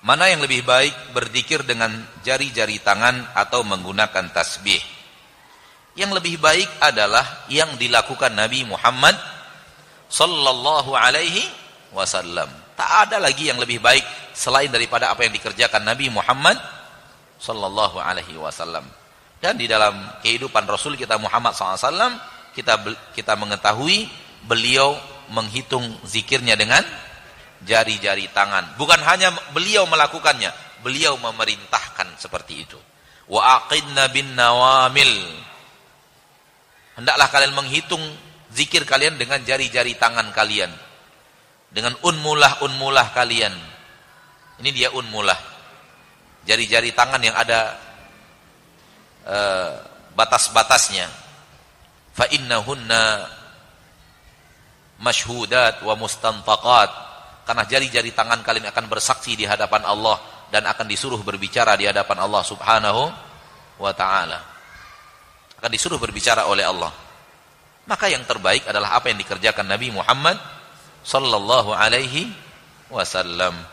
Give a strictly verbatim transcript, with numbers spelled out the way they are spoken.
Mana yang lebih baik, berzikir dengan jari-jari tangan atau menggunakan tasbih? Yang lebih baik adalah yang dilakukan Nabi Muhammad sallallahu alaihi wasallam. Tak ada lagi yang lebih baik selain daripada apa yang dikerjakan Nabi Muhammad sallallahu alaihi wasallam. Dan di dalam kehidupan Rasul kita Muhammad sallallahu alaihi wasallam, kita kita mengetahui beliau menghitung zikirnya dengan jari-jari tangan. Bukan hanya beliau melakukannya, beliau memerintahkan seperti itu. Wa aqidna bin nawamil. Hendaklah kalian menghitung zikir kalian dengan jari-jari tangan kalian, dengan unmulah-unmulah kalian. Ini dia unmulah, jari-jari tangan yang ada uh, batas-batasnya. Fa innahunna mashhudat wa mustantaqat. Karena jari-jari tangan kalian akan bersaksi di hadapan Allah dan akan disuruh berbicara di hadapan Allah Subhanahu wa ta'ala. Akan disuruh berbicara oleh Allah. Maka yang terbaik adalah apa yang dikerjakan Nabi Muhammad sallallahu alaihi wasallam.